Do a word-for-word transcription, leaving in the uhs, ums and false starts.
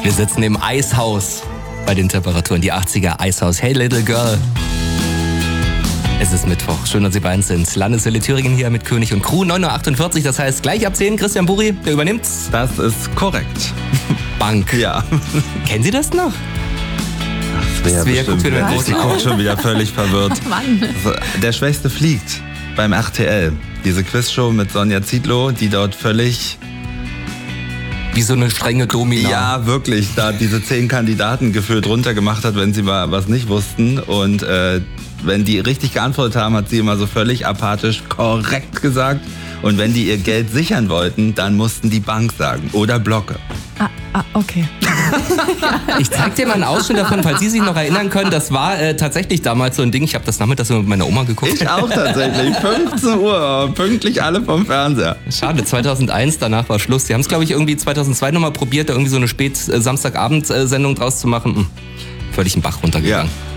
Wir sitzen im Eishaus bei den Temperaturen. Die achtziger Eishaus. Hey Little Girl. Es ist Mittwoch. Schön, dass Sie bei uns sind. Landeswelle Thüringen hier mit König und Crew. neun Uhr achtundvierzig, das heißt gleich ab zehn. Christian Buri, der übernimmt's. Das ist korrekt. Bank. Ja. Kennen Sie das noch? Svea, Svea guckt wieder mit großen Sie guckt schon wieder völlig verwirrt. Mann. Der Schwächste fliegt beim R T L. Diese Quizshow mit Sonja Zietlow, die dort völlig... Wie so eine strenge Domina. Ja, wirklich, da diese zehn Kandidaten gefühlt runtergemacht hat, wenn sie mal was nicht wussten. Und äh, wenn die richtig geantwortet haben, hat sie immer so völlig apathisch korrekt gesagt. Und wenn die ihr Geld sichern wollten, dann mussten die Bank sagen oder Blocke. Ah, ah okay. Ich zeig dir mal einen Ausschnitt davon, falls Sie sich noch erinnern können. Das war äh, tatsächlich damals so ein Ding. Ich habe das nachmittags mit meiner Oma geguckt. Ich auch tatsächlich. fünfzehn Uhr, pünktlich alle vom Fernseher. Schade, zweitausendeins, danach war Schluss. Die haben es, glaube ich, irgendwie zweitausendzwei nochmal probiert, da irgendwie so eine Spät-Samstagabend-Sendung draus zu machen. Hm. Völlig den Bach runtergegangen. Ja.